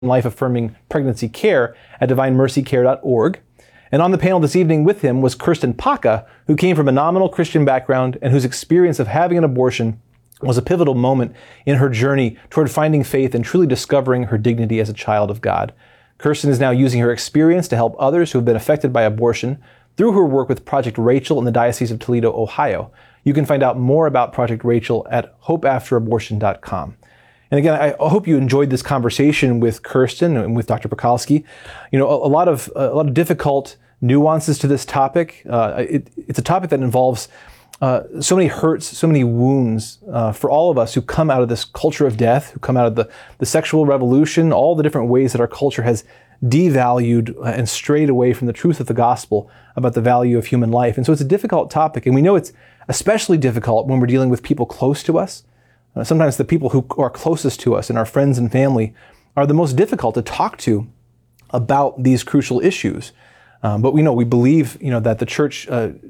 life-affirming pregnancy care at divinemercycare.org. And on the panel this evening with him was Kirsten Paca, who came from a nominal Christian background and whose experience of having an abortion was a pivotal moment in her journey toward finding faith and truly discovering her dignity as a child of God. Kirsten is now using her experience to help others who have been affected by abortion through her work with Project Rachel in the Diocese of Toledo, Ohio. You can find out more about Project Rachel at hopeafterabortion.com. And again, I hope you enjoyed this conversation with Kirsten and with Dr. Pakalski. You know, a lot of difficult nuances to this topic. It's a topic that involves so many hurts, so many wounds for all of us who come out of this culture of death, who come out of the sexual revolution, all the different ways that our culture has devalued and strayed away from the truth of the gospel about the value of human life. And so it's a difficult topic, and we know it's especially difficult when we're dealing with people close to us. Sometimes the people who are closest to us and our friends and family are the most difficult to talk to about these crucial issues. But we believe, that the church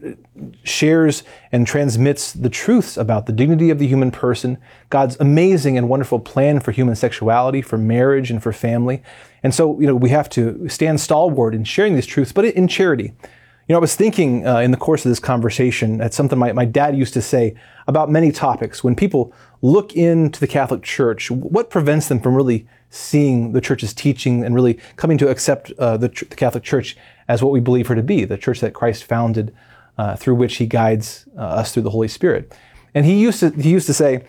shares and transmits the truths about the dignity of the human person, God's amazing and wonderful plan for human sexuality, for marriage, and for family. And so, we have to stand stalwart in sharing these truths, but in charity. I was thinking in the course of this conversation at something my dad used to say about many topics. When people look into the Catholic Church, what prevents them from really seeing the Church's teaching and really coming to accept the Catholic Church as what we believe her to be, the Church that Christ founded, through which He guides us through the Holy Spirit? And he used to say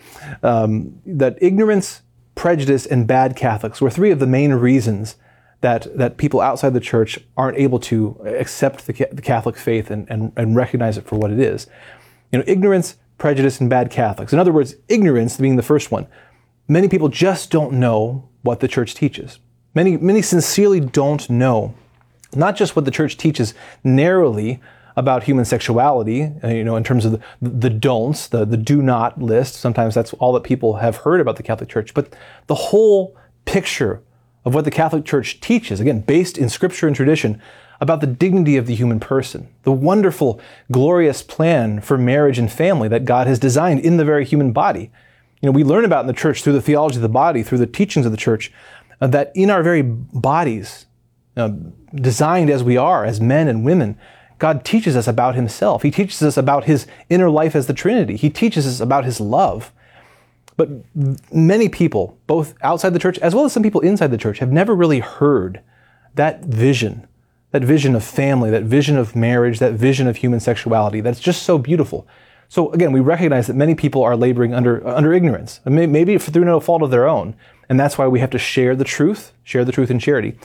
that ignorance, prejudice, and bad Catholics were three of the main reasons that people outside the Church aren't able to accept the Catholic faith and recognize it for what it is. Ignorance, prejudice, and bad Catholics. In other words, ignorance being the first one. Many people just don't know what the Church teaches. Many sincerely don't know, not just what the Church teaches narrowly about human sexuality, in terms of the don'ts, the do not list. Sometimes that's all that people have heard about the Catholic Church, but the whole picture of what the Catholic Church teaches, again, based in Scripture and tradition, about the dignity of the human person, the wonderful, glorious plan for marriage and family that God has designed in the very human body. We learn about in the Church through the theology of the body, through the teachings of the Church, that in our very bodies, designed as we are, as men and women, God teaches us about Himself. He teaches us about His inner life as the Trinity. Of Teaches us about His love. But many people, both outside the Church as well as some people inside the Church, have never really heard that vision of family, that vision of marriage, that vision of human sexuality. That's just so beautiful. So again, we recognize that many people are laboring under ignorance, maybe through no fault of their own, and that's why we have to share the truth in charity.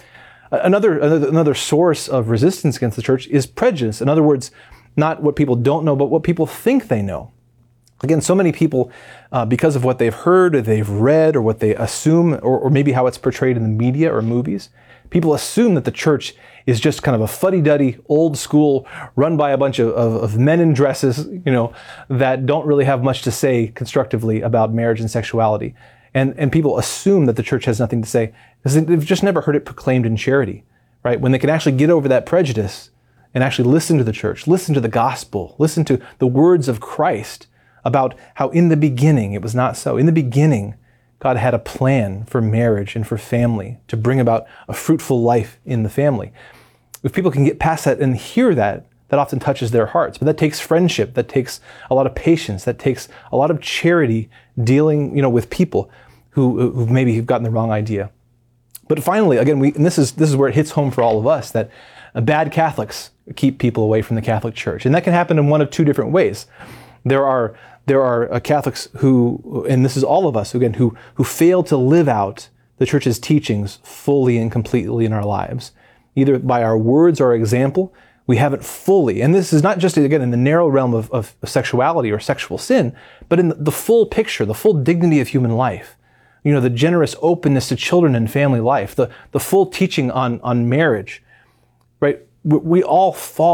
Another source of resistance against the Church is prejudice. In other words, not what people don't know, but what people think they know. Again, so many people, because of what they've heard, or they've read, or what they assume, or maybe how it's portrayed in the media or movies, people assume that the Church is just kind of a fuddy-duddy, old school, run by a bunch of men in dresses, that don't really have much to say constructively about marriage and sexuality. And people assume that the Church has nothing to say because they've just never heard it proclaimed in charity, right? When they can actually get over that prejudice and actually listen to the Church, listen to the gospel, listen to the words of Christ about how in the beginning it was not so. In the beginning, God had a plan for marriage and for family to bring about a fruitful life in the family. If people can get past that and hear that, that often touches their hearts. But that takes friendship, that takes a lot of patience, that takes a lot of charity dealing, with people who maybe have gotten the wrong idea. But finally, again, and this is where it hits home for all of us, that bad Catholics keep people away from the Catholic Church. And that can happen in one of two different ways. There are Catholics who, and this is all of us, again, who fail to live out the Church's teachings fully and completely in our lives. Either by our words or example, we haven't fully, and this is not just, again, in the narrow realm of sexuality or sexual sin, but in the full picture, the full dignity of human life. The generous openness to children and family life, the full teaching on marriage, right? We all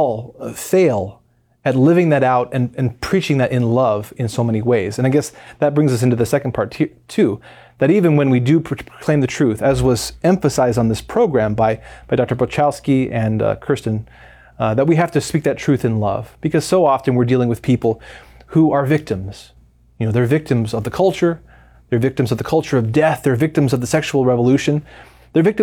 fail at living that out and preaching that in love in so many ways. And I guess that brings us into the second part too, that even when we do proclaim the truth, as was emphasized on this program by Dr. Pakalski and Kirsten, that we have to speak that truth in love, because so often we're dealing with people who are victims. They're victims of the culture, they're victims of the culture of death, they're victims of the sexual revolution, Their victims